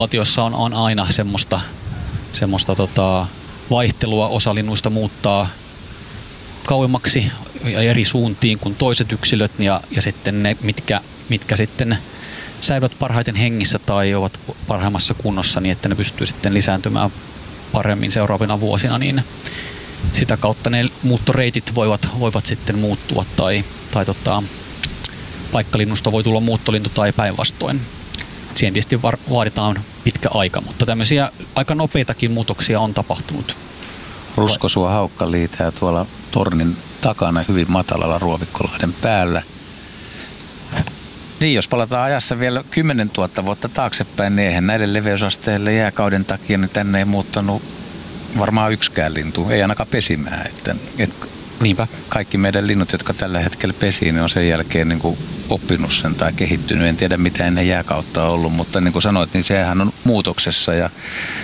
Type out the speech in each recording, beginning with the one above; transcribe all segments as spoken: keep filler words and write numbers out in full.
Valtiossa on, on aina semmoista, semmoista tota, vaihtelua. Osa linnuista muuttaa kauemmaksi ja eri suuntiin kuin toiset yksilöt ja, ja sitten ne, mitkä, mitkä sitten säilyvät parhaiten hengissä tai ovat parhaimmassa kunnossa niin, että ne pystyy sitten lisääntymään paremmin seuraavina vuosina, niin sitä kautta ne muuttoreitit voivat, voivat sitten muuttua tai, tai tota, paikkalinnusta voi tulla muuttolintu tai päinvastoin. Siihen tietysti vaaditaan pitkä aika, mutta tämmöisiä aika nopeitakin muutoksia on tapahtunut. Ruskosua haukka liitää tuolla tornin takana hyvin matalalla Ruovikkolahden päällä. Niin, jos palataan ajassa vielä kymmenen tuhatta vuotta taaksepäin, niin eihän näille leveysasteille jääkauden takia niin tänne ei muuttanut varmaan yksikään lintu, ei ainakaan pesimään. Että, että Niinpä. Kaikki meidän linnut, jotka tällä hetkellä pesii, niin on sen jälkeen niin kuin oppinut sen tai kehittynyt. En tiedä, mitä ennen jääkautta on ollut, mutta niin kuin sanoit, niin sehän on muutoksessa. Ja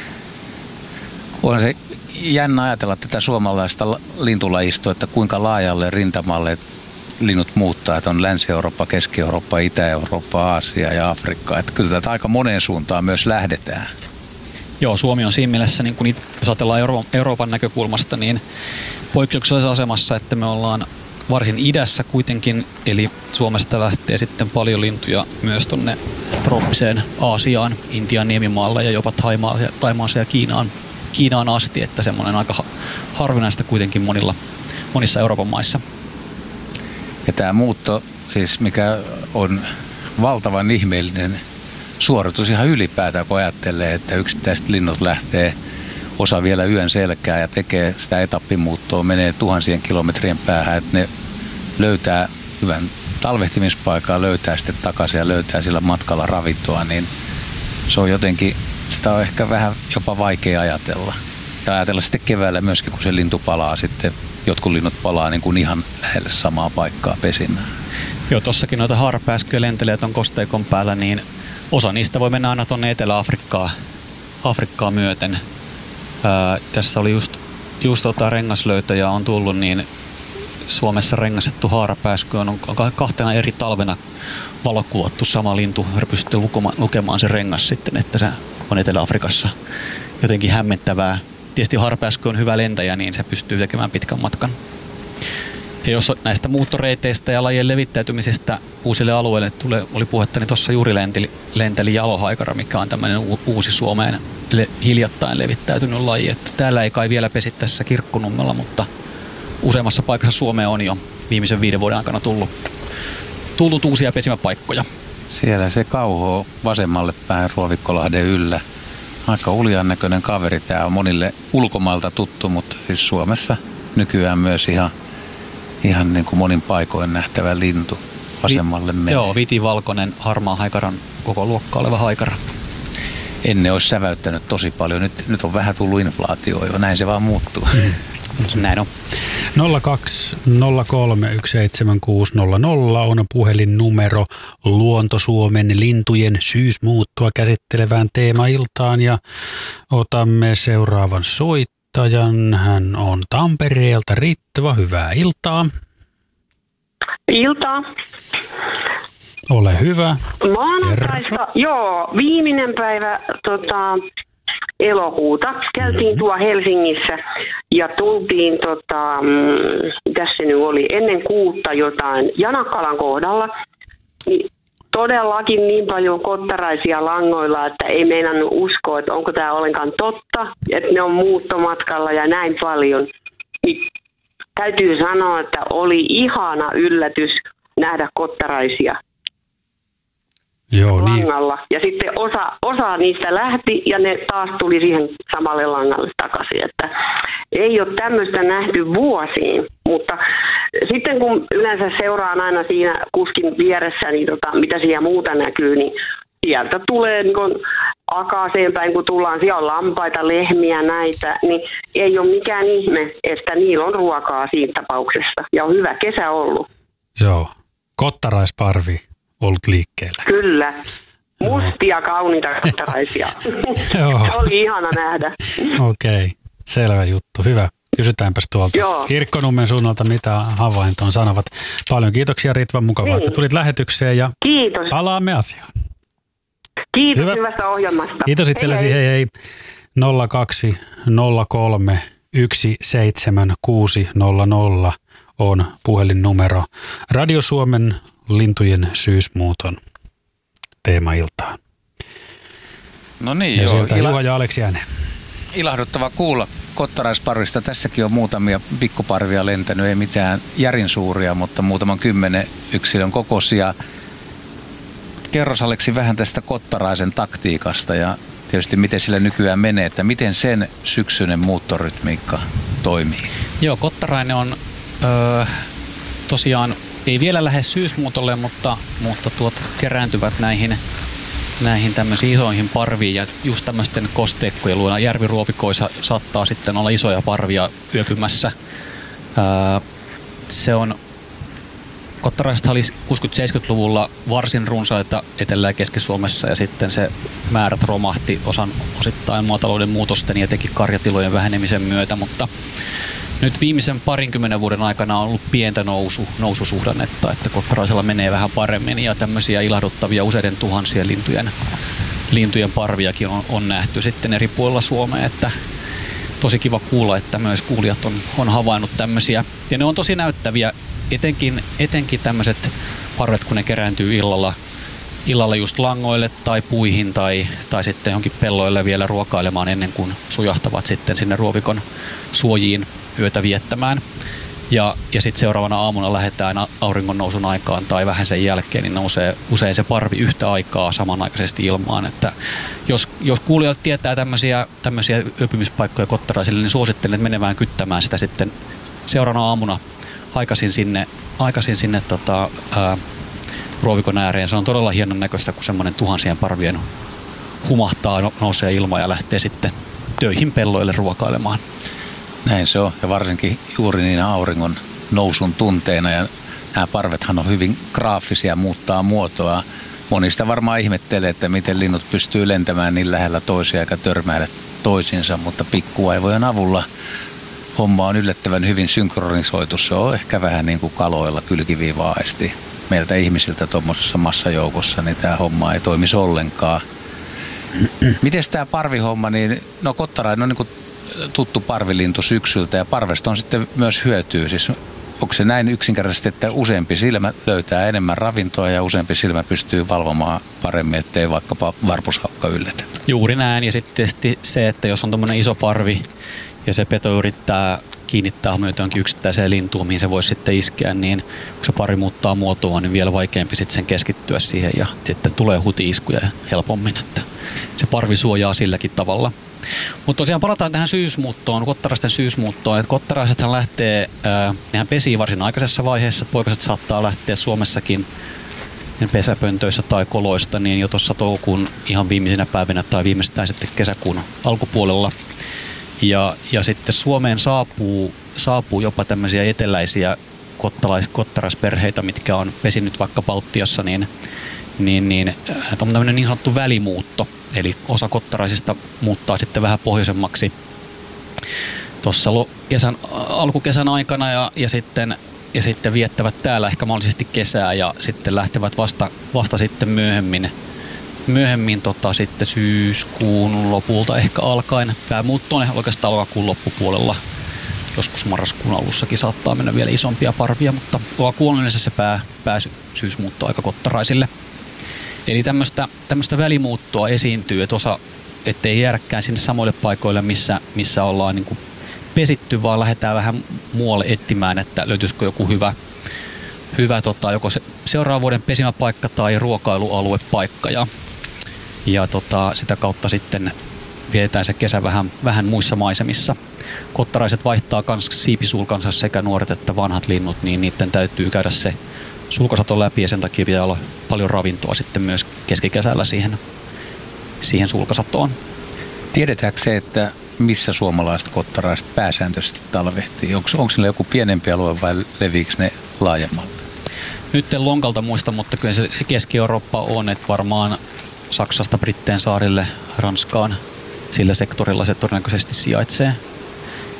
on se jännä ajatella tätä suomalaista lintulajistoa, että kuinka laajalle rintamalle linnut muuttaa, että on Länsi-Eurooppa, Keski-Eurooppa, Itä-Eurooppa, Aasia ja Afrikka. Että kyllä tätä aika moneen suuntaan myös lähdetään. Joo, Suomi on siinä mielessä, niin kun jos ajatellaan Euro- Euroopan näkökulmasta, niin poikkeuksellisessa asemassa, että me ollaan varsin idässä kuitenkin, eli Suomesta lähtee sitten paljon lintuja myös tuonne trooppiseen Aasiaan, Intian niemimaalle ja jopa Thaimaaseen ja Kiinaan, Kiinaan asti, että semmoinen aika harvinaista kuitenkin monilla, monissa Euroopan maissa. Ja tämä muutto, siis mikä on valtavan ihmeellinen suoritus ihan ylipäätään, kun ajattelee, että yksittäiset linnut lähtee osa vielä yön selkää ja tekee sitä etappimuuttoa, menee tuhansien kilometrien päähän, että ne löytää hyvän talvehtimispaikan, löytää sitten takaisin ja löytää sillä matkalla ravintoa, niin se on jotenkin, sitä on ehkä vähän jopa vaikea ajatella. Ja ajatella sitten keväällä myöskin, kun se lintu palaa sitten, jotkut linnut palaa niin kuin ihan lähelle samaa paikkaa pesimään. Joo, tossakin noita haarapääskyjä lentelee ton kosteikon päällä, niin osa niistä voi mennä aina tuonne Etelä-Afrikkaan Afrikkaa myöten. Ää, tässä oli just, just tota rengaslöytöjä on tullut, niin Suomessa rengastettu haarapääsky on kahtena eri talvena valokuvattu sama lintu. Pystyy lukemaan, lukemaan se rengas sitten, että se on Etelä-Afrikassa. Jotenkin hämmentävää. Tietysti haarapääsky on hyvä lentäjä, niin se pystyy tekemään pitkän matkan. Ja jos näistä muuttoreiteistä ja lajien levittäytymisestä uusille alueille tulee, oli puhetta, niin tuossa juuri lenteli, lenteli jalohaikara, mikä on tämmöinen u- uusi Suomeen le, hiljattain levittäytynyt laji. Että täällä ei kai vielä pesi tässä Kirkkonummella, mutta useammassa paikassa Suomea on jo viimeisen viiden vuoden aikana tullut, tullut uusia pesimäpaikkoja. Siellä se kauhoo vasemmalle päin Ruovikkolahden yllä. Aika uljan näköinen kaveri. Tämä on monille ulkomailta tuttu, mutta siis Suomessa nykyään myös ihan Ihan niin kuin monin paikoin nähtävä lintu vasemmalle menee. Joo, vitivalkoinen, harmaa haikaran koko luokka oleva haikara. Ennen olisi säväyttänyt tosi paljon. Nyt, nyt on vähän tullut inflaatio jo. Näin se vaan muuttuu. Näin on. nolla kaksi nolla kolme yksi seitsemän kuusi nolla nolla on puhelinnumero Luonto-Suomen lintujen syysmuuttoa käsittelevään teemailtaan ja otamme seuraavan soittajan. Hän on Tampereelta. Ritva, hyvää iltaa. Iltaa. Ole hyvä. Maanantaista, joo, viimeinen päivä tota, elokuuta. Käytiin mm-hmm. tuo Helsingissä ja tultiin, tota, mitäs se nyt oli, ennen kuutta jotain Janakkalan kohdalla. Niin todellakin niin paljon kottaraisia langoilla, että ei meinannut uskoa, että onko tämä ollenkaan totta, että ne on muuttomatkalla ja näin paljon. Niin täytyy sanoa, että oli ihana yllätys nähdä kottaraisia Joo, langalla. Niin. Ja sitten osa, osa niistä lähti ja ne taas tuli siihen samalle langalle takaisin. Että ei ole tämmöistä nähty vuosiin, mutta sitten kun yleensä seuraan aina siinä kuskin vieressä, niin tota, mitä siellä muuta näkyy, niin sieltä tulee niin kun akaaseen päin, kun tullaan, siellä on lampaita, lehmiä, näitä, niin ei ole mikään ihme, että niillä on ruokaa siinä tapauksessa. Ja on hyvä kesä ollut. Joo, kottaraisparvi ollut liikkeellä. Kyllä. Mustia, kauniita kottaraisia. Se oli ihana nähdä. Okei, okay. Selvä juttu. Hyvä. Kysytäänpäs tuolta Joo. Kirkkonummen suunnalta, mitä havaintoon sanovat. Paljon kiitoksia Ritva, mukavaa, niin. että tulit lähetykseen ja Kiitos. palaamme asiaan. Kiitos Hyvä. hyvästä ohjelmasta. Kiitos itsellesi, hei hei. hei. nolla kaksi nolla kolme yksi seitsemän kuusi nolla nolla on puhelinnumero Radio Suomen lintujen syysmuuton teemailtaan. No niin, Ja joo. sieltä Ila- Juha ja Aleksi ääneen. Ilahduttava kuulla kottaraisparvista. Tässäkin on muutamia pikkuparvia lentänyt, ei mitään järin suuria, mutta muutaman kymmenen yksilön kokoisia. Kerros Aleksi vähän tästä kottaraisen taktiikasta ja tietysti miten sillä nykyään menee, että miten sen syksyinen muuttorytmiikka toimii. Joo, kottarainen on öö, tosiaan, ei vielä lähde syysmuutolle, mutta, mutta tuot, kerääntyvät näihin, näihin tämmöisiin isoihin parviin ja just tämmöisten kosteikkojen luona järviruovikoissa saattaa sitten olla isoja parvia yöpymässä. Öö, se on Kottaraiset oli kuusikymmentä-seitsemänkymmentäluvulla varsin runsaita Etelä- ja Keski-Suomessa ja sitten se määrät romahti osan osittain maatalouden muutosten ja teki karjatilojen vähenemisen myötä, mutta nyt viimeisen parinkymmenen vuoden aikana on ollut pientä nousu, noususuhdannetta, että kottaraisella menee vähän paremmin ja tämmöisiä ilahduttavia useiden tuhansien lintujen, lintujen parviakin on, on nähty sitten eri puolilla Suomea, että tosi kiva kuulla, että myös kuulijat on, on havainnut tämmöisiä ja ne on tosi näyttäviä. Etenkin, etenkin tämmöiset parvet, kun ne kerääntyy illalla, illalla just langoille tai puihin tai, tai sitten johonkin pelloille vielä ruokailemaan ennen kuin sujahtavat sitten sinne ruovikon suojiin yötä viettämään. Ja, ja sitten seuraavana aamuna lähdetään auringon nousun aikaan tai vähän sen jälkeen, niin nousee usein se parvi yhtä aikaa samanaikaisesti ilmaan. Että jos, jos kuulijat tietää tämmöisiä, tämmöisiä yöpymispaikkoja kottaraisille, niin suosittelen, että menevään kyttämään sitä sitten seuraavana aamuna aikaisin sinne, aikaisin sinne tota, ää, ruovikon ääreen. Se on todella hienon näköistä, kun semmoinen tuhansien parvien humahtaa, no, nousee ilmaan ja lähtee sitten töihin pelloille ruokailemaan. Näin se on, ja varsinkin juuri niin auringon nousun tunteina, ja nämä parvethan on hyvin graafisia, muuttaa muotoa. Monista varmaan ihmettelee, että miten linnut pystyy lentämään niin lähellä toisia eikä törmäillä toisiinsa, mutta pikkuaivojen avulla homma on yllättävän hyvin synkronisoitu. Se on ehkä vähän niin kuin kaloilla kylkiviiva aisti. Meiltä ihmisiltä tuommoisessa massajoukossa, niin tämä homma ei toimisi ollenkaan. Miten tämä parvihomma, niin no kottarainen on niin kuin tuttu parvilintu syksyltä ja parvesta on sitten myös hyötyä. Siis onko se näin yksinkertaisesti, että useampi silmä löytää enemmän ravintoa ja useampi silmä pystyy valvomaan paremmin, ettei vaikkapa varpushaukka yllätä? Juuri näin, ja sitten se, että jos on tuommoinen iso parvi ja se peto yrittää kiinnittää huomiota jonkin yksittäiseen lintuun, mihin se voisi sitten iskeä, niin kun se pari muuttaa muotoa, niin vielä vaikeampi sitten sen keskittyä siihen ja sitten tulee huti-iskuja helpommin, että se parvi suojaa silläkin tavalla. Mutta tosiaan palataan tähän syysmuuttoon, kottaraisten syysmuuttoon. Että kottaraisethan lähtee, ää, nehän pesii varsin aikaisessa vaiheessa, poikaset saattaa lähteä Suomessakin pesäpöntöissä tai koloista, niin jo tuossa toukokuun ihan viimeisinä päivinä tai viimeistään sitten kesäkuun alkupuolella. Ja, ja sitten Suomeen saapuu, saapuu jopa tämmöisiä eteläisiä kottalais, kottaraisperheitä, mitkä on pesinyt vaikka Baltiassa, niin, niin, niin on tämmöinen niin sanottu välimuutto. Eli osa kottaraisista muuttaa sitten vähän pohjoisemmaksi tuossa kesän, alkukesän aikana ja, ja, sitten, ja sitten viettävät täällä ehkä mahdollisesti kesää ja sitten lähtevät vasta, vasta sitten myöhemmin, myöhemmin tota, sitten syyskuun lopulta ehkä alkaen. Päämuutto on oikeastaan lokakuun loppupuolella. Joskus marraskuun alussakin saattaa mennä vielä isompia parvia, mutta lokakuun on yleensä se pää, pääsyysmuutto aika kottaraisille. Eli tämmöistä, tämmöistä välimuuttoa esiintyy, että osa, ettei jäädäkään sinne samoille paikoille, missä, missä ollaan niin kuin pesitty, vaan lähdetään vähän muualle etsimään, että löytyisikö joku hyvä, hyvä tota, joko se seuraavan vuoden pesimäpaikka tai ruokailualuepaikka. Ja, ja tota, sitä kautta sitten vietetään se kesä vähän, vähän muissa maisemissa. Kottaraiset vaihtaa kans siipisulkansa sekä nuoret että vanhat linnut, niin niiden täytyy käydä se sulkasaton läpi ja sen takia pitää olla paljon ravintoa sitten myös keskikesällä siihen, siihen sulkasatoon. Tiedetäänkö se, että missä suomalaiset kottaraiset pääsääntöisesti talvehtii? Onko, onko sillä joku pienempi alue vai leviikö ne laajemmalle? Nyt en lonkalta muista, mutta kyllä se Keski-Eurooppa on, että varmaan Saksasta Britteen saarille, Ranskaan, sillä sektorilla se todennäköisesti sijaitsee.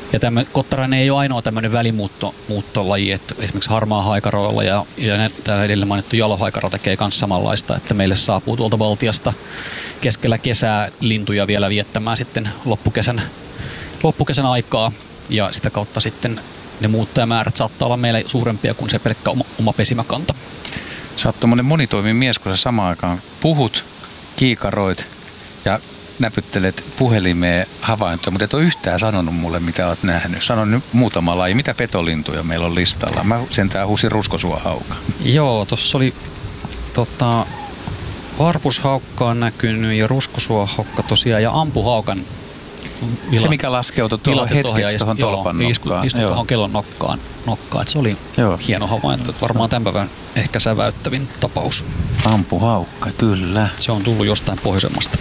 Ja tämä kottarainen ei ole ainoa tämmöinen välimuuttolaji, että esimerkiksi harmaa haikaroilla ja, ja tämä edellä mainittu jalohaikaro tekee myös samanlaista, että meille saapuu tuolta Baltiasta keskellä kesää lintuja vielä viettämään sitten loppukesän, loppukesän aikaa ja sitä kautta sitten ne muuttajamäärät saattaa olla meille suurempia kuin se pelkkä oma, oma pesimäkanta. Sä oot tommonen monitoimimies, kun sä samaan aikaan puhut, kiikaroit ja näpyttelet puhelimeen havaintoja, mutta et ole yhtään sanonut mulle, mitä oot nähnyt. Sano nyt muutama laji. Mitä petolintuja meillä on listalla? Mä sentään huusin ruskosuohauka. Joo, tossa oli tota, varpushaukka on näkynyt ja ruskosuohaukka tosiaan ja ampuhaukan. Vila, se, mikä laskeutui tuolla hetkeksi tuohon tolpan nokkaan. Istui tuohon kellon nokkaan, nokkaan. Se oli joo. hieno havainto. Varmaan tämän päivän ehkä säväyttävin tapaus. Ampuhaukka, kyllä. Se on tullut jostain pohjoisemmasta.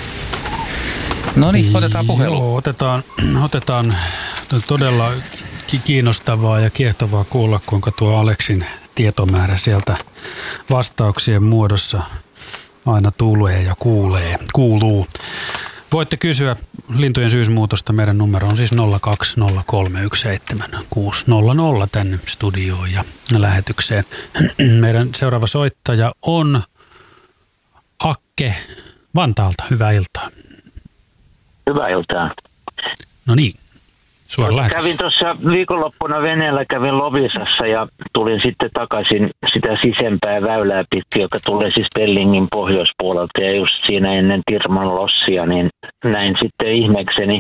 No niin, otetaan puhelu. Joo, otetaan, otetaan todella kiinnostavaa ja kiehtovaa kuulla, kuinka tuo Aleksin tietomäärä sieltä vastauksien muodossa aina tulee ja kuulee, kuuluu. Voitte kysyä lintujen syysmuutosta. Meidän numero on siis nolla kaksi nolla kolme yksi seitsemän kuusi nolla nolla tänne studioon ja lähetykseen. Meidän seuraava soittaja on Akke Vantaalta. Hyvää iltaa. Hyvää iltaa. No niin, suora lähetys. Kävin tuossa viikonloppuna veneellä, kävin Lovisassa ja tulin sitten takaisin sitä sisempää väylää pitkin, joka tulee siis Pellingin pohjoispuolelta. Ja just siinä ennen Tirman lossia, niin näin sitten ihmeekseni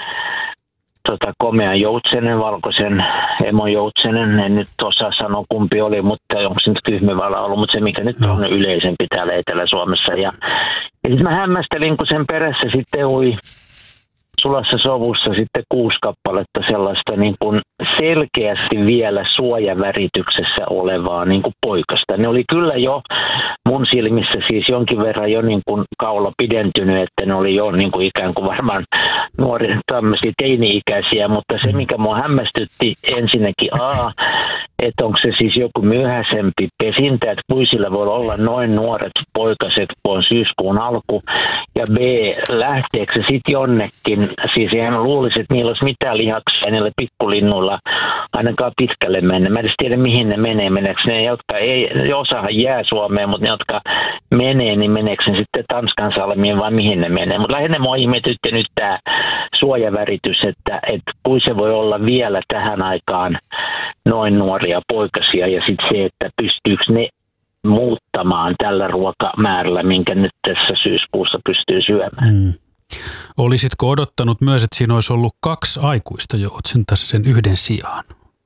tota, komean joutsenen, valkoisen emojoutsenen. En nyt osaa sanoa kumpi oli, mutta onko se nyt kyhmyvällä ollut, mutta se mikä nyt no. on yleisempi täällä Etelä-Suomessa. Ja, ja sitten mä hämmästelin, kun sen perässä sitten ui sulassa sovussa sitten kuusi kappaletta sellaista niin kuin selkeästi vielä suojavärityksessä olevaa niin kuin poikasta. Ne oli kyllä jo mun silmissä siis jonkin verran jo niin kuin kaula pidentynyt, että ne oli jo niin kuin ikään kuin varmaan nuori, tämmöisiä teini-ikäisiä, mutta se mikä mua hämmästytti ensinnäkin A, että onko se siis joku myöhäisempi pesintä, että kuisilla voi olla noin nuoret poikaset, kun on syyskuun alku, ja B, lähteekö se sitten jonnekin, siis ihan luulisi, että niillä olisi mitään lihaksia niillä pikkulinnuilla ainakaan pitkälle mennä. Mä en edes tiedä, mihin ne menee. Meneekö ne, jotka ei, osahan jää Suomeen, mutta ne, jotka menee, niin meneekö ne sitten Tanskan salmiin vai mihin ne menee. Mutta lähinnä mua ihmetytti nyt tämä suojaväritys, että, että kuin se voi olla vielä tähän aikaan noin nuoria poikasia ja sitten se, että pystyykö ne muuttamaan tällä ruokamäärällä, minkä nyt tässä syyskuussa pystyy syömään. Mm. Olisitko odottanut myös, että siinä olisi ollut kaksi aikuista joutsen tässä sen yhden sijaan?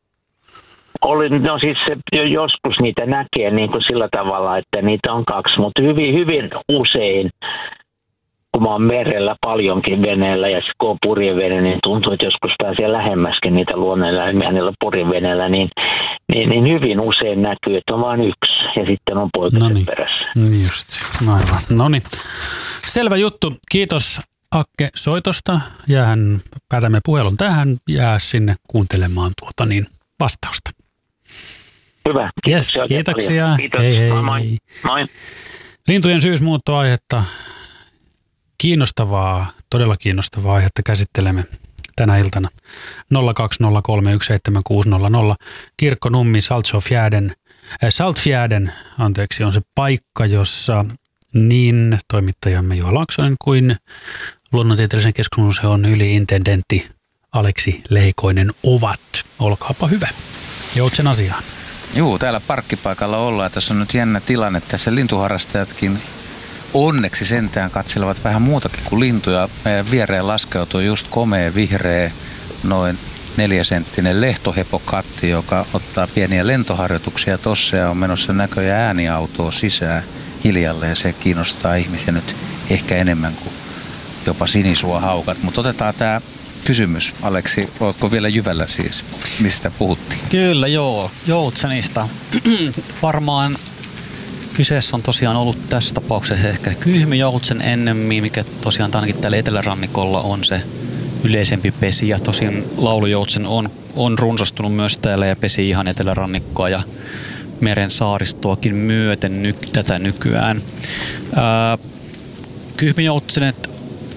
Olin, no siis se, joskus niitä näkee niin kuin sillä tavalla, että niitä on kaksi, mutta hyvin, hyvin usein, kun mä oon merellä paljonkin veneellä ja kun on purjevene, niin tuntuu, että joskus pääsee lähemmäskin niitä luonnoneläimiä niillä purjeveneellä, niin, niin, niin hyvin usein näkyy, että on vain yksi ja sitten on poikaset Noniin. perässä. Niin just, aivan. No niin, selvä juttu. Kiitos Akke soitosta. Jäähän, päätämme puhelun tähän, jää sinne kuuntelemaan tuota niin vastausta. Hyvä. Kiitoksia. Yes, kiitoksia. Kiitos. Hei hei. Moi, moi. Moi. Lintujen syysmuuttoaihetta. Kiinnostavaa, todella kiinnostavaa aihetta käsittelemme tänä iltana. nolla kaksi nolla kolme yksi seitsemän kuusi nolla nolla. Kirkkonummi Saltfjärden, äh, Saltfjärden, anteeksi, on se paikka, jossa niin toimittajamme Juha Laaksonen kuin Luonnontieteellisen keskusmuseon yli-intendentti Aleksi Leikoinen ovat. Olkaapa hyvä. Joutsen asiaan. Juu, täällä parkkipaikalla ollaan. Tässä on nyt jännä tilanne. Tässä lintuharrastajatkin onneksi sentään katselevat vähän muutakin kuin lintuja. Meidän viereen laskeutuu just komea, vihreä, noin neljäsenttinen lehtohepokatti, joka ottaa pieniä lentoharjoituksia tossa ja on menossa näköjään ääniautoa sisään hiljalleen. Se kiinnostaa ihmisiä nyt ehkä enemmän kuin jopa sinisuohaukat. Mutta otetaan tämä kysymys, Aleksi. Oletko vielä jyvällä siis? Mistä puhuttiin? Kyllä, joo. Joutsenista. Varmaan kyseessä on tosiaan ollut tässä tapauksessa ehkä kyhmyjoutsen ennemmin, mikä tosiaan ainakin täällä etelärannikolla on se yleisempi pesi. Ja tosiaan laulujoutsen on, on runsastunut myös täällä ja pesi ihan etelärannikkoa ja meren saaristoakin myöten ny, tätä nykyään. Ää, kyhmyjoutsenet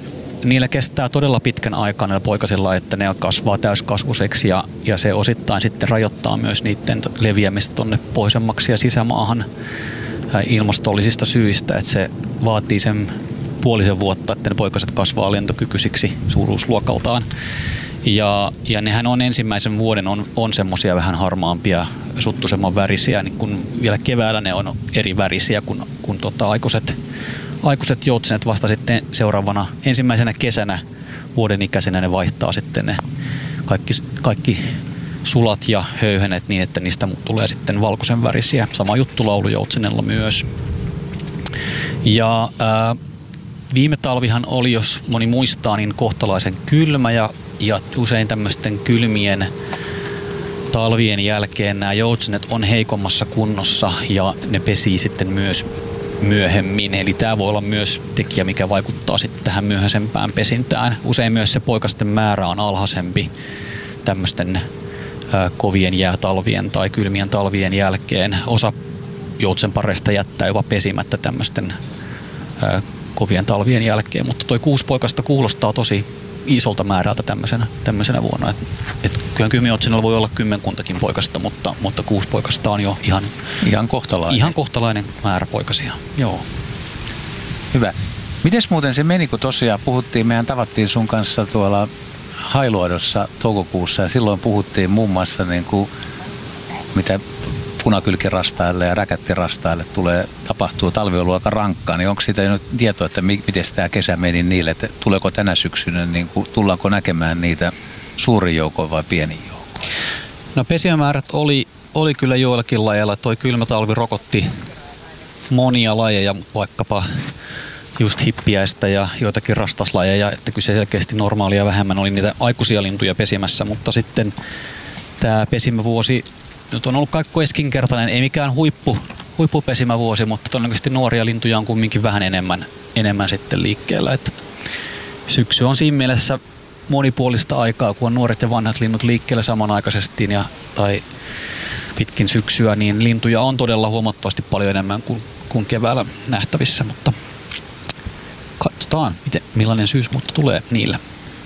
niillä kestää todella pitkän aikaa näillä poikasilla, että ne kasvaa täyskasvuseksi ja, ja se osittain sitten rajoittaa myös niiden leviämistä tuonne pohjoisemmaksi ja sisämaahan ilmastollisista syistä, että se vaatii sen puolisen vuotta, että ne poikaset kasvaa lentokykyisiksi suuruusluokaltaan. Ja, ja nehän on ensimmäisen vuoden on, on semmoisia vähän harmaampia, suttusemman värisiä, niin kun vielä keväällä ne on eri värisiä kuin, kuin tota aikuiset, aikuiset joutsenet vasta sitten seuraavana ensimmäisenä kesänä vuoden ikäisenä ne vaihtaa sitten ne kaikki, kaikki sulat ja höyhenet niin, että niistä tulee sitten valkoisen värisiä. Sama juttu laulujoutsenella myös. Ja ää, viime talvihan oli, jos moni muistaa, niin kohtalaisen kylmä ja, ja usein tämmöisten kylmien talvien jälkeen nämä joutsenet on heikommassa kunnossa ja ne pesii sitten myös myöhemmin. Eli tämä voi olla myös tekijä, mikä vaikuttaa sitten tähän myöhäisempään pesintään. Usein myös se poikasten määrä on alhaisempi tämmöisten ää, kovien jäätalvien tai kylmien talvien jälkeen. Osa joutsenpareista jättää jopa pesimättä tämmöisten ää, kovien talvien jälkeen, mutta toi kuusi poikasta kuulostaa tosi isolta määrältä tämmöisenä, tämmöisenä vuonna. Et, et kyllä kymmenjoutsenella voi olla kymmenkuntakin poikasta, mutta, mutta kuusi poikasta on jo ihan, ihan, kohtalainen. ihan kohtalainen määrä poikasia. Joo. Hyvä. Mites muuten se meni, kun tosiaan puhuttiin, mehän tavattiin sun kanssa tuolla Hailuodossa toukokuussa ja silloin puhuttiin muun muassa niin kuin, mitä punakylkirastaille ja räkättirastaille tulee, tapahtuu, talvi on ollut aika rankkaa, niin onko siitä nyt tietoa, että mi- miten tämä kesä meni niille, että tuleeko tänä syksynä, niin kuin, tullaanko näkemään niitä suurin joukoin vai pienin joukoin? No pesimämäärät oli, oli kyllä joillakin lajeilla. Toi kylmä talvi rokotti monia lajeja, vaikkapa just hippiäistä ja joitakin rastaslajeja, että kyllä se selkeästi normaalia vähemmän oli niitä aikuisia lintuja pesimässä, mutta sitten tämä pesimävuosi nyt on ollut kaikko keskinkertainen, ei mikään huippu, huippupesimävuosi, mutta todennäköisesti nuoria lintuja on kumminkin vähän enemmän, enemmän sitten liikkeellä. Että syksy on siinä mielessä monipuolista aikaa, kun on nuoret ja vanhat linnut liikkeellä samanaikaisesti ja, tai pitkin syksyä, niin lintuja on todella huomattavasti paljon enemmän kuin, kuin keväällä nähtävissä, mutta katsotaan, miten, millainen syysmuutto tulee niillä.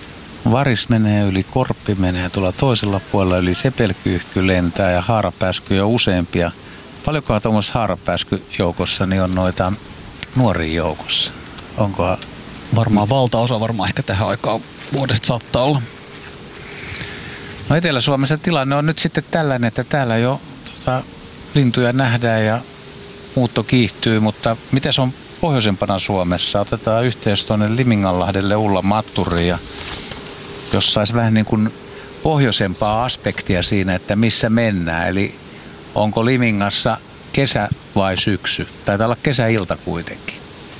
Varis menee yli, korppi menee tuolla toisella puolella yli, sepelkyyhky lentää ja haarapääskyjä on useampia. Paljonkohan tuommoisessa haarapääskyjoukossa niin on noita nuoria joukossa? Onkohan? Varmaan valtaosa varmaan ehkä tähän aikaan vuodesta saattaa olla. No Etelä-Suomessa tilanne on nyt sitten tällainen, että täällä jo tota, lintuja nähdään ja muutto kiihtyy, mutta miten se on pohjoisempana Suomessa? Otetaan yhteys tuonne Liminganlahdelle Ulla Matturiin ja jos saisi vähän niin kuin pohjoisempaa aspektia siinä, että missä mennään. Eli onko Limingassa kesä vai syksy? Taitaa olla kesäilta kuitenkin.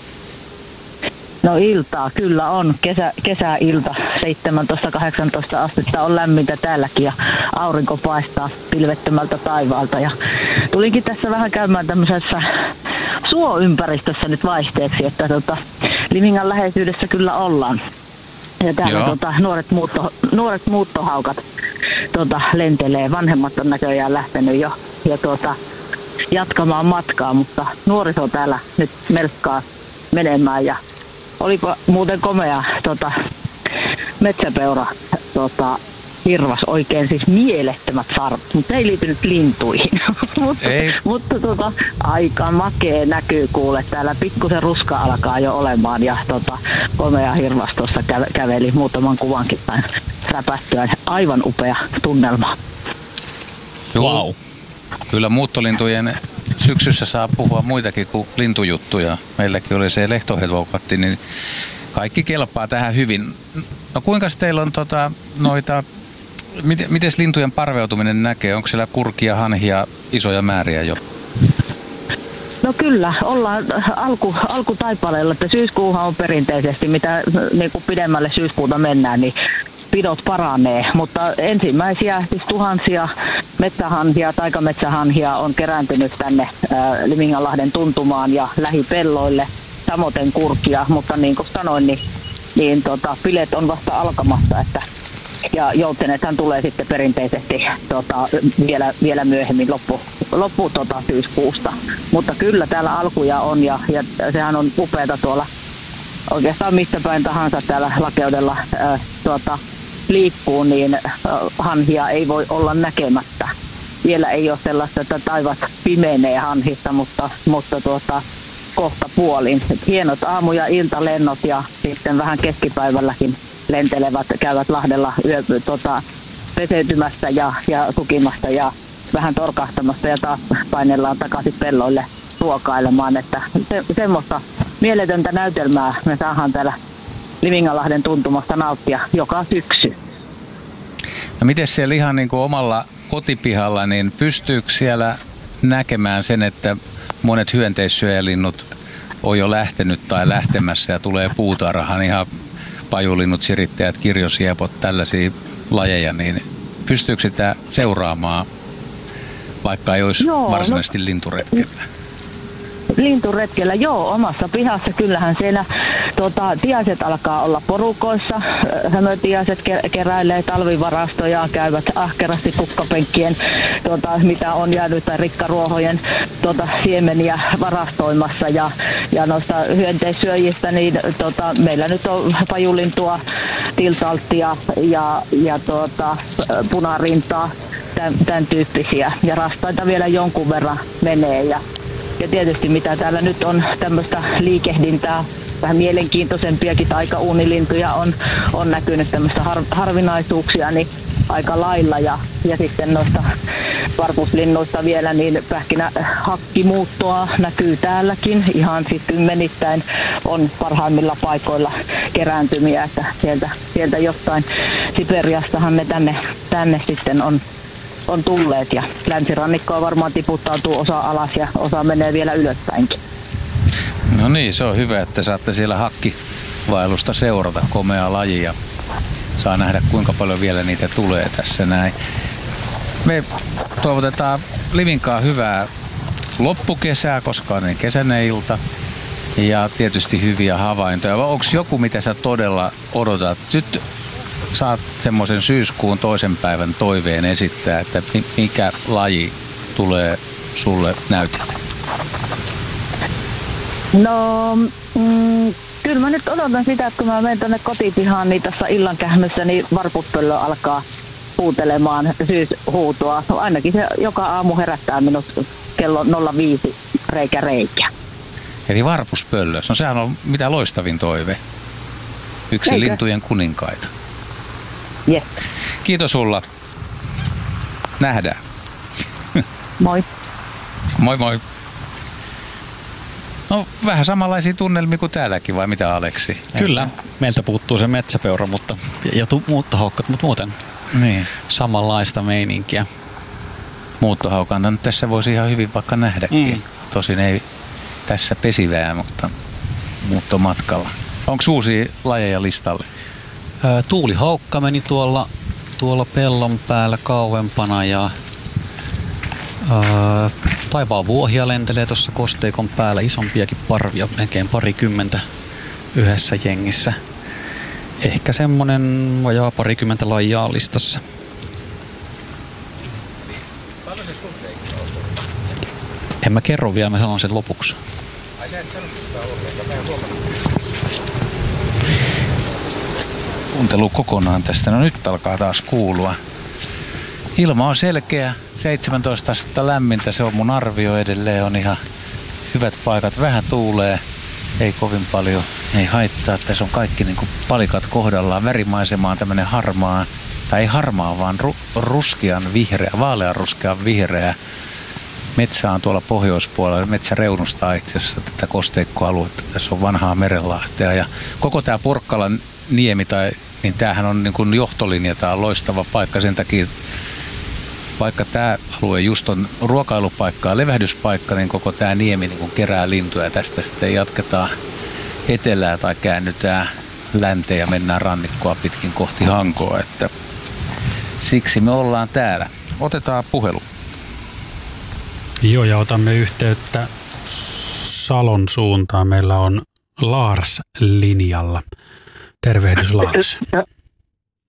No iltaa kyllä on. Kesä, kesäilta seitsemäntoista kahdeksantoista astetta on lämmintä täälläkin ja aurinko paistaa pilvettömältä taivaalta. Ja tulinkin tässä vähän käymään tämmöisessä suoympäristössä nyt vaihteeksi, että tota, Limingan läheisyydessä kyllä ollaan. Ja täällä tota, nuoret, muutto, nuoret muuttohaukat tota, lentelee. Vanhemmat on näköjään lähtenyt jo ja, tota, jatkamaan matkaa, mutta nuoriso täällä nyt melkkaa menemään. Ja olipa muuten komea tota, metsäpeura tota, hirvas, oikein siis mielettömät sarvet, mutta ei liittynyt lintuihin. mutta ei. mutta tota, aika makea näkyy kuule. Täällä pikkusen ruska alkaa jo olemaan ja tota, komea hirvas tuossa kä- käveli muutaman kuvankin päin räpättyä. Aivan upea tunnelma. Wow. Kyllä muuttolintujen syksyssä saa puhua muitakin kuin lintujuttuja. Meilläkin oli se lehtohetvokatti, niin kaikki kelpaa tähän hyvin. No kuinka teillä on tota, noita, miten, miten lintujen parveutuminen näkee? Onko siellä kurkia, hanhia, isoja määriä jo? No kyllä, ollaan alku, alkutaipaleella, että syyskuuhan on perinteisesti, mitä niin kuin pidemmälle syyskuuta mennään, niin pidot paranee, mutta ensimmäisiä siis tuhansia metsähanhia, taikametsähanhia on kerääntynyt tänne ää, Liminganlahden tuntumaan ja lähipelloille, samoin kurkia, mutta niin kuin sanoin, niin, niin tota, bileet on vasta alkamassa, että ja joutsenethan tulee sitten perinteisesti tota, vielä, vielä myöhemmin loppu, loppu tota, syyskuusta. Mutta kyllä täällä alkuja on ja, ja sehän on upeata tuolla oikeastaan mistä päin tahansa täällä lakeudella ää, tuota, liikkuu, niin ää, hanhia ei voi olla näkemättä. Vielä ei ole sellaista, että taivas pimenee hanhista, mutta, mutta tuota, kohta puolin. Et hienot aamu- ja iltalennot ja sitten vähän keskipäivälläkin lentelevät, käyvät Lahdella yö, tuota, peseytymässä ja, ja sukimassa ja vähän torkahtamassa ja taas painellaan takaisin pelloille ruokailemaan. Että se, semmoista mieletöntä näytelmää me saadaan täällä Liminganlahden tuntumasta nauttia joka syksy. No miten siellä ihan niin kuin omalla kotipihalla, niin pystyykö siellä näkemään sen, että monet hyönteissyöjälinnut on jo lähtenyt tai lähtemässä ja tulee puutarhaan, ihan pajulinnut, sirittäjät, kirjosiepot, tällaisia lajeja, niin pystyykö sitä seuraamaan, vaikka ei olisi Joo, varsinaisesti no, linturetkellä? Linturetkellä, joo, omassa pihassa. Kyllähän siellä tota, tiaiset alkaa olla porukoissa. Hömötiaiset keräilee talvivarastoja, käyvät ahkerasti kukkapenkkien, tota, mitä on jäänyt, tai rikkaruohojen tota, siemeniä varastoimassa. Ja, ja noista hyönteissyöjistä, niin tota, meillä nyt on pajulintua, tiltalttia ja, ja tota, punarintaa, tämän, tämän tyyppisiä. Ja rastaita vielä jonkun verran menee. Ja Ja tietysti mitä täällä nyt on tämmöistä liikehdintää, vähän mielenkiintoisempiakin taikauunilintuja on, on näkynyt tämmöistä har, harvinaisuuksia niin aika lailla. Ja, ja sitten noista varpuslinnuista vielä, niin pähkinähakkimuuttoa näkyy täälläkin. Ihan siis kymmenittäin on parhaimmilla paikoilla kerääntymiä, että sieltä, sieltä jostain Siperiastahan ne tänne, tänne sitten on on tulleet ja länsirannikkoa varmaan tiputtautuu osa alas ja osa menee vielä ylöspäinkin. No niin, se on hyvä, että saatte siellä hakkivailusta seurata, komea laji ja saa nähdä kuinka paljon vielä niitä tulee tässä näin. Me toivotetaan Liminkaan hyvää loppukesää, koska on niin kesäinen ilta ja tietysti hyviä havaintoja. Onko joku, mitä sä todella odotat? Nyt saat semmoisen syyskuun toisen päivän toiveen esittää, että mikä laji tulee sulle näytille? No, mm, kyllä mä nyt odotan sitä, että kun mä menen tänne kotipihaan, niin tässä illankähmössä niin varpuspöllö alkaa huutelemaan syyshuutoa. No, ainakin se joka aamu herättää minut kello nolla viisi reikä reikä. Eli varpuspöllö, no sehän on mitä loistavin toive. Yksi Eikö? lintujen kuninkaita. Yes. Kiitos sulla. Nähdään. Moi. Moi moi. No vähän samanlaisia tunnelmia kuin täälläkin, vai mitä Aleksi? Kyllä, meiltä puuttuu se metsäpeura mutta, ja tu, muuttohaukkat, mutta muuten niin. Samanlaista meininkiä. Muuttohaukanta nyt tässä voisi ihan hyvin vaikka nähdäkin. Mm. Tosin ei tässä pesivää, mutta muuttomatkalla. Onko uusia lajeja listalle? Tuulihaukka meni tuolla, tuolla pellon päällä kauempana ja ää, taivaan vuohia lentelee tuossa kosteikon päällä, isompiakin parvia, melkein parikymmentä yhdessä jengissä. Ehkä semmonen vajaa parikymmentä lajia listassa. En mä kerro vielä, mä sanon sen lopuksi. Ai sä et sano sitä ollenkaan, mä en huomannut. Kuuntelu kokonaan tästä. No nyt alkaa taas kuulua. Ilma on selkeä, seitsemäntoista astetta lämmintä, se on mun arvio edelleen, on ihan hyvät paikat, vähän tuulee, ei kovin paljon, ei haittaa, tässä on kaikki niin kuin palikat kohdallaan, värimaisema on tämmönen harmaa, tai ei harmaa, vaan ru, ruskean vihreä, vaalean ruskean vihreä. Metsä on tuolla pohjoispuolella, metsä reunustaa itse asiassa tätä kosteikkoaluetta, tässä on vanhaa merenlahtea ja koko tää Porkkalan niemi tai niin tämähän on niin kuin johtolinja, tämä on loistava paikka sen takia, vaikka tämä alue just on ruokailupaikka ja levähdyspaikka, niin koko tämä niemi niin kuin kerää lintuja ja tästä sitten jatketaan etelää tai käännytään länteen ja mennään rannikkoa pitkin kohti Hankoa, että siksi me ollaan täällä. Otetaan puhelu. Joo, ja otamme yhteyttä Salon suuntaan. Meillä on Lars linjalla. Tervehdys Lars.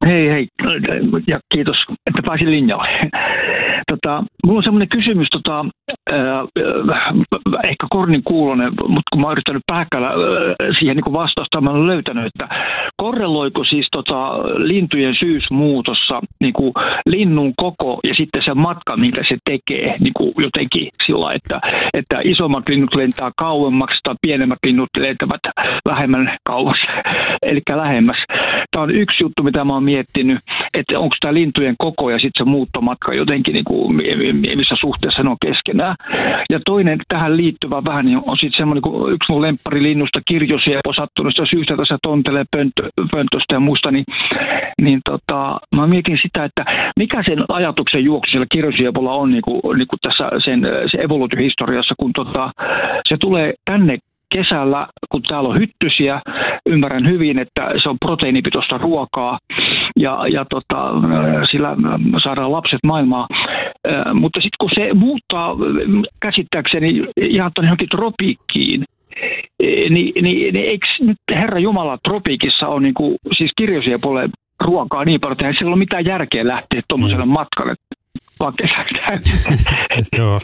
Hei hei, ja kiitos, että pääsin linjalle. Tota, mulla on semmoinen kysymys, tota, äh, ehkä kornin kuulonen, mutta kun mä oon yrittänyt pähkällä äh, siihen niin vastausta, mä olen löytänyt, että korreloiko siis tota, lintujen syysmuutossa niin kuin linnun koko ja sitten se matka, minkä se tekee niin kuin jotenkin sillä, että, että isommat linnut lentää kauemmaksi tai pienemmät linnut lentävät vähemmän kauas, eli lähemmäs. Tämä on yksi juttu, mitä mä oon miettinyt, että onko tämä lintujen koko ja sitten se muuttomatka jotenkin, niin kuin, missä suhteessa ne on keskenään. Ja toinen tähän liittyvä vähän niin on sitten semmoinen, kun yksi mun lempparilinnusta, kirjosiepo, sattunutta syystä tässä tontelee pönttö, pönttöstä ja musta, niin, niin tota, mä mietin sitä, että mikä sen ajatuksen juoksu siellä kirjosiepolla on niin kuin, niin kuin tässä sen, sen evoluutiohistoriassa, kun tota, se tulee tänne kesällä, kun täällä on hyttysiä, ymmärrän hyvin, että se on proteiinipitoista ruokaa ja, ja tota, sillä saadaan lapset maailmaan. Mutta sitten kun se muuttaa käsittääkseni ihan tuonne johonkin tropiikkiin, niin, niin, niin eikö nyt Herra Jumala tropiikissa on niinku, siis kirjosiepolle ruokaa niin paljon, että ei sillä ole mitään järkeä lähteä tuommoiselle mm. matkalle. Vaan kesäksi. Joo.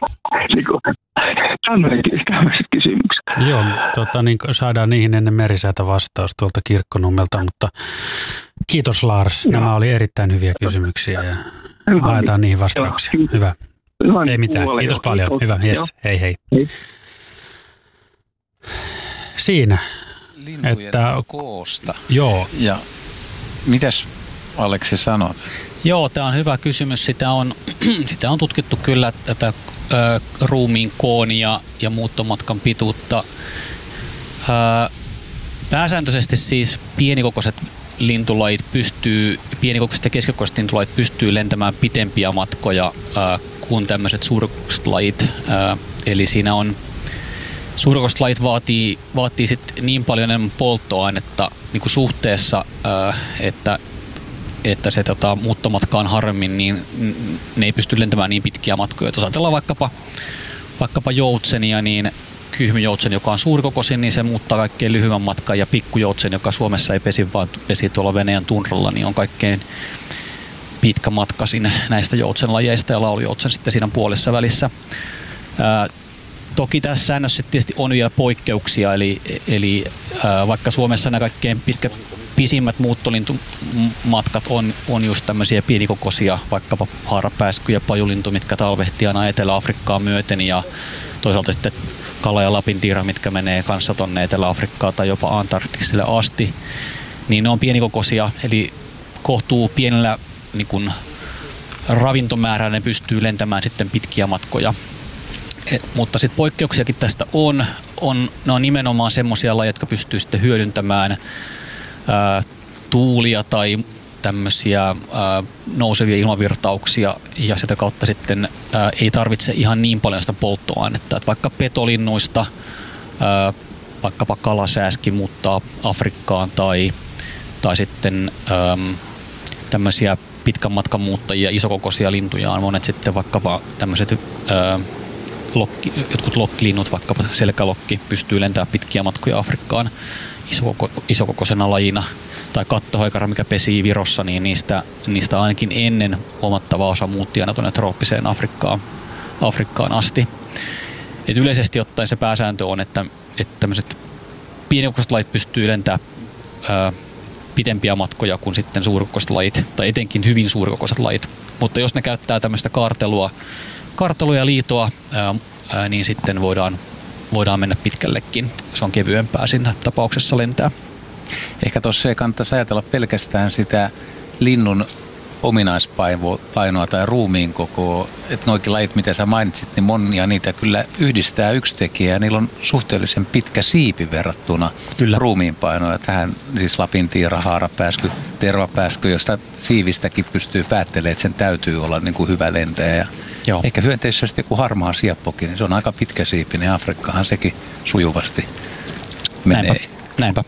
Tämmöiset kysymykset. Joo, tota, niin saadaan niihin ennen merisäätä vastaus tuolta Kirkkonummelta, mutta kiitos Lars. Joo. Nämä oli erittäin hyviä kysymyksiä ja haetaan niihin vastauksia. Joo, hyvä. Hyvä. Ei mitään. Kiitos paljon. Kiitos. Hyvä. Yes. Hei hei. hei. Siinä. Lintujen että, koosta. Joo. Ja mitäs Aleksi sanot? Joo, tämä on hyvä kysymys. Sitä on, sitä on tutkittu kyllä tätä ö, ruumiin koon ja, ja muuttomatkan pituutta. Ö, pääsääntöisesti siis pienikokoiset lintulajit pystyy, pienikokoiset ja keskikokoiset lintulajit pystyy lentämään pitempiä matkoja ö, kuin tämmöiset suurikokoiset lajit. Ö, eli siinä on suurikokoiset lajit vaatii, vaatii sit niin paljon enemmän polttoainetta niin kuin suhteessa, ö, että että se tota, muuttomatka on harvemmin, niin ne ei pysty lentämään niin pitkiä matkoja. Jos ajatellaan vaikkapa, vaikkapa joutsenia, niin kyhmyjoutsen, joka on suurikokoisin, niin se muuttaa kaikkein lyhyen matkan, ja pikkujoutsen, joka Suomessa ei pesi, vaan pesi tuolla Venäjän tunralla, niin on kaikkein pitkämatkaisin näistä joutsenlajeista, ja laulujoutsen sitten siinä puolessa välissä. Ää, toki tässä säännössä tietysti on vielä poikkeuksia, eli, eli ää, vaikka Suomessa nämä kaikkein pitkät pisimmät muuttolintumatkat on, on just tämmöisiä pienikokoisia, vaikkapa haarapääsky ja pajulintu, mitkä talvehtii aina Etelä-Afrikkaan myöten, ja toisaalta sitten kala- ja lapintiira, mitkä menee kanssa tuonne Etelä-Afrikkaan tai jopa Antarktikselle asti, niin ne on pienikokoisia, eli kohtuu pienellä niin kun, ravintomäärällä ne pystyy lentämään sitten pitkiä matkoja. Et, mutta sitten poikkeuksiakin tästä on, on, ne on nimenomaan semmoisia lajeja, jotka pystyy sitten hyödyntämään Ää, tuulia tai tämmöisiä ää, nousevia ilmavirtauksia, ja sitä kautta sitten ää, ei tarvitse ihan niin paljon sitä polttoainetta. Et vaikka petolinnuista, ää, vaikkapa kalasääski muuttaa Afrikkaan tai, tai sitten ää, tämmöisiä pitkän matkan muuttajia, isokokoisia lintuja on monet sitten vaikkapa tämmöiset ää, lokki, jotkut lokkilinnut, vaikkapa selkälokki, pystyy lentämään pitkiä matkoja Afrikkaan Isokoko, isokokoisena lajina, tai kattohoikara, mikä pesii Virossa, niin niistä, niistä ainakin ennen huomattava osa muutti aina tuonne trooppiseen Afrikkaan, Afrikkaan asti. Et yleisesti ottaen se pääsääntö on, että, että tämmöiset pienikokoiset lajit pystyy lentämään ää, pitempiä matkoja kuin sitten suurikokoiset lajit, tai etenkin hyvin suurikokoiset lajit. Mutta jos ne käyttää tämmöistä kaartelua, kaartelua ja liitoa, ää, ää, niin sitten voidaan voidaan mennä pitkällekin. Se on kevyempää siinä tapauksessa lentää. Ehkä tuossa ei kannattaisi ajatella pelkästään sitä linnun ominaispainoa tai ruumiin kokoa. Että noikin lajit, mitä sä mainitsit, niin monia niitä kyllä yhdistää yksi tekijä. Ja niillä on suhteellisen pitkä siipi verrattuna kyllä ruumiinpainoa. Tähän siis lapintiira, haarapääsky, tervapääsky, josta siivistäkin pystyy päättelemään, että sen täytyy olla niin kuin hyvä lentäjä. Joo. Ehkä hyönteisessä sitten joku harmaa sieppokin, niin se on aika pitkä siipi, niin Afrikkahan sekin sujuvasti menee. Näinpä. Näinpä.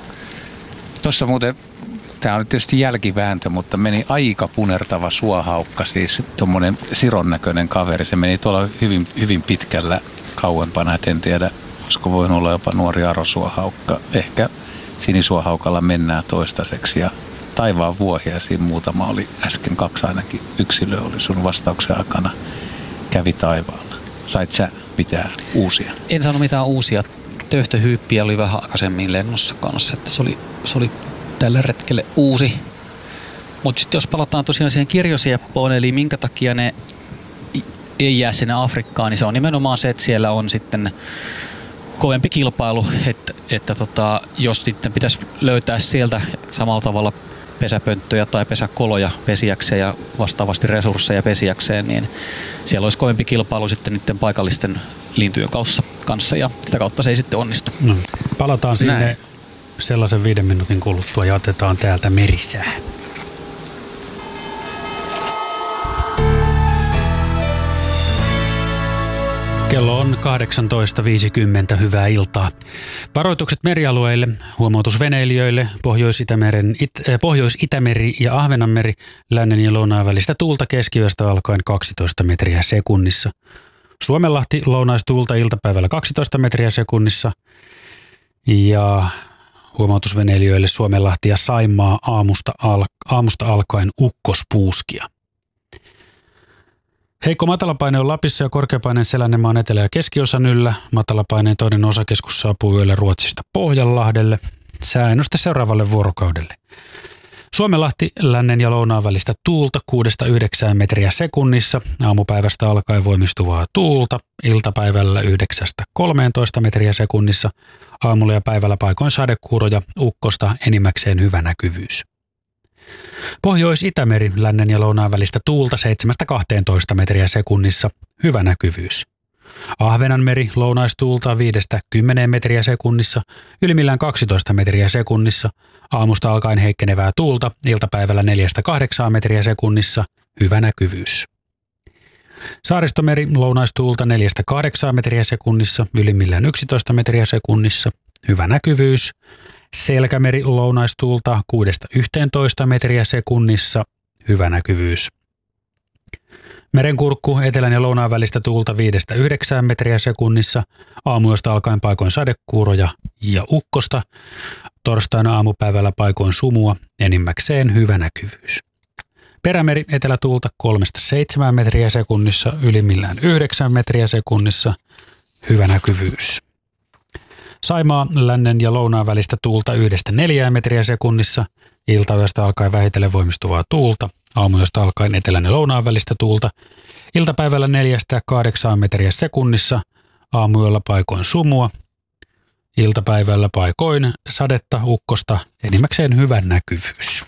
Tuossa muuten, tämä on tietysti jälkivääntö, mutta meni aika punertava suohaukka, siis tuommoinen Siron näköinen kaveri. Se meni tuolla hyvin, hyvin pitkällä kauempana, et en tiedä, olisiko voinut olla jopa nuori arosuohaukka. Ehkä sinisuohaukalla mennään toistaiseksi ja taivaan vuohia. Siinä muutama oli äsken, kaksi ainakin yksilöä oli sun vastauksen aikana. Kävi taivaalla. Sait sä mitään uusia? En saanut mitään uusia. Töyhtöhyyppiä oli vähän aikaisemmin lennossa kanssa, että se oli, se oli tälle retkelle uusi. Mutta sitten jos palataan tosiaan siihen kirjosieppoon, eli minkä takia ne ei jää sinne Afrikkaan, niin se on nimenomaan se, että siellä on sitten kovempi kilpailu, että, että tota, jos sitten pitäisi löytää sieltä samalla tavalla pesäpönttöjä tai pesäkoloja pesiäkseen ja vastaavasti resursseja pesiäkseen, niin siellä olisi kovempi kilpailu sitten niiden paikallisten lintujen kanssa ja sitä kautta se ei sitten onnistu. No, palataan sinne Näin. sellaisen viiden minuutin kuluttua ja otetaan täältä merisää. Kello on kahdeksantoista viisikymmentä. Hyvää iltaa. Varoitukset merialueille, huomautus veneilijöille, Pohjois-Itämeren, It, äh, Pohjois-Itämeri ja Ahvenanmeri, lännen ja lounaan välistä tuulta keskiyöstä alkaen kaksitoista metriä sekunnissa. Suomenlahti lounaistuulta iltapäivällä kaksitoista metriä sekunnissa ja huomautus veneilijöille Suomenlahti ja Saimaa aamusta, al, aamusta alkaen ukkospuuskia. Heikko matalapaine on Lapissa ja korkeapaineen selänne maan etelä- ja keskiosan yllä. Matalapaineen toinen osakeskus saapuu yöllä Ruotsista Pohjanlahdelle. Sääennuste seuraavalle vuorokaudelle. Suomenlahti lännen ja lounaan välistä tuulta kuudesta yhdeksään metriä sekunnissa. Aamupäivästä alkaen voimistuvaa tuulta. Iltapäivällä yhdeksästä kolmeentoista metriä sekunnissa. Aamulla ja päivällä paikoin sadekuuroja, ukkosta, enimmäkseen hyvä näkyvyys. Pohjois-Itämeri lännen ja lounaan välistä tuulta seitsemästä kahteentoista metriä sekunnissa, hyvä näkyvyys. Ahvenanmeri lounaistuulta viidestä kymmeneen metriä sekunnissa, ylimmillään kaksitoista metriä sekunnissa, aamusta alkaen heikkenevää tuulta, iltapäivällä neljästä kahdeksaan metriä sekunnissa, hyvä näkyvyys. Saaristomeri lounaistuulta neljästä kahdeksaan metriä sekunnissa, ylimmillään yksitoista metriä sekunnissa, hyvä näkyvyys. Selkämeri lounaistuulta kuudesta yhteentoista metriä sekunnissa, hyvä näkyvyys. Merenkurkku etelän ja lounaan välistä tuulta viidestä yhdeksään metriä sekunnissa, aamuyöstä alkaen paikoin sadekuuroja ja ukkosta, torstaina aamupäivällä paikoin sumua, enimmäkseen hyvä näkyvyys. Perämeri etelätuulta kolmesta seitsemään metriä sekunnissa, ylimmillään yhdeksän metriä sekunnissa, hyvä näkyvyys. Saimaa lännen ja lounaan välistä tuulta yhdestä neljään metriä sekunnissa, iltayöstä alkaen vähitellen voimistuvaa tuulta, aamuyöstä alkaen etelän ja lounaan välistä tuulta, iltapäivällä neljästä kahdeksaan metriä sekunnissa, aamuyöllä paikoin sumua, iltapäivällä paikoin sadetta, ukkosta, enimmäkseen hyvä näkyvyys.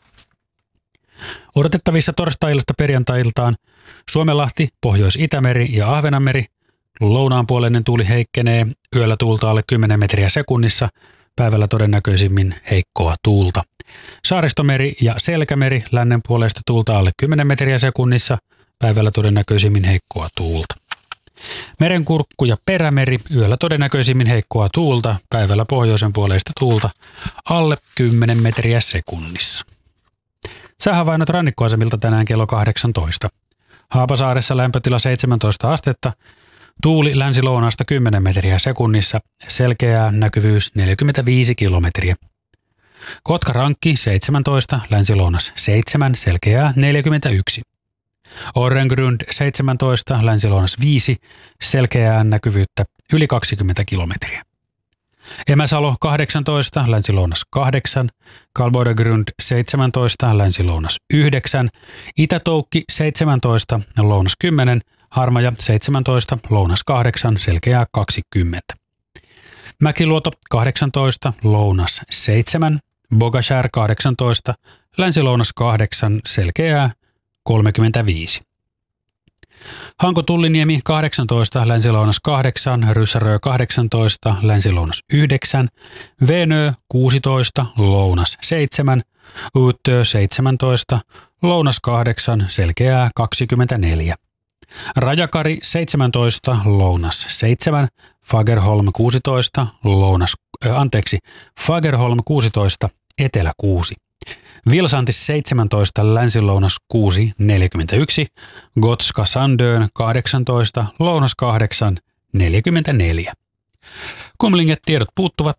Odotettavissa torstai-ilasta perjantai-iltaan Suomenlahti, Pohjois-Itämeri ja Ahvenanmeri. Lounaanpuoleinen tuuli heikkenee, yöllä tuulta alle kymmenen metriä sekunnissa, päivällä todennäköisimmin heikkoa tuulta. Saaristomeri ja Selkämeri, lännen puolesta tuulta alle kymmenen metriä sekunnissa, päivällä todennäköisimmin heikkoa tuulta. Merenkurkku ja Perämeri, yöllä todennäköisimmin heikkoa tuulta, päivällä pohjoisen puoleista tuulta alle kymmenen metriä sekunnissa. Säähavainnot rannikkoasemilta tänään kello kahdeksantoista. Haapasaaressa lämpötila seitsemäntoista astetta, tuuli länsi-lounaasta kymmenen metriä sekunnissa, selkeää näkyvyys neljäkymmentäviisi kilometriä. Kotka-Rankki seitsemäntoista, länsi-lounas seitsemän, selkeää neljäkymmentäyksi. Orrengrund seitsemäntoista, länsi-lounas viisi, selkeää näkyvyyttä yli kaksikymmentä kilometriä. Emäsalo kahdeksantoista, länsi-lounas kahdeksan, Kalboidegrund seitsemäntoista, länsi-lounas yhdeksän, Itä-Toukki seitsemäntoista, lounas kymmenen, Harmaja seitsemäntoista, lounas kahdeksan, selkeää kaksikymmentä. Mäkiluoto kahdeksantoista, lounas seitsemän, Bogashär kahdeksantoista, länsi-lounas kahdeksan, selkeää kolmekymmentäviisi. Hanko-Tulliniemi kahdeksantoista, länsi-lounas kahdeksan, Ryssärö kahdeksantoista, länsi-lounas yhdeksän, Venö kuusitoista, lounas seitsemän, Uutö seitsemäntoista, lounas kahdeksan, selkeää kaksikymmentäneljä. Rajakari seitsemäntoista, lounas seitsemän, Fagerholm kuusitoista, lounas, äh, anteeksi, Fagerholm kuusitoista, etelä kuusi. Vilsantis seitsemäntoista, länsi-lounas kuusi, neljäkymmentäyksi, Gotska Sandön kahdeksantoista, lounas kahdeksan, neljäkymmentäneljä. Kumlinget tiedot puuttuvat.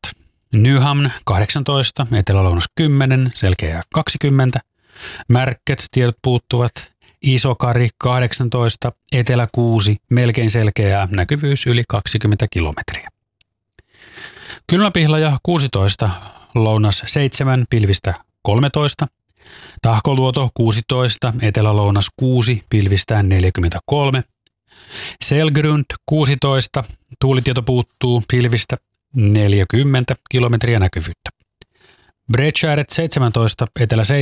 Nyhamn kahdeksantoista, etelä-lounas kymmenen, selkeää kaksikymmentä. Märket, tiedot puuttuvat. Isokari kahdeksantoista, etelä kuusi, melkein selkeää, näkyvyys yli kaksikymmentä kilometriä. Kylmäpihlaja kuusitoista, lounas seitsemän, pilvistä kolmetoista. Tahkoluoto kuusitoista, etelä-lounas kuusi, pilvistään neljäkymmentäkolme. Selgrund kuusitoista, tuulitieto puuttuu, pilvistä neljäkymmentä kilometriä näkyvyyttä. Bredskäret seitsemäntoista, etelä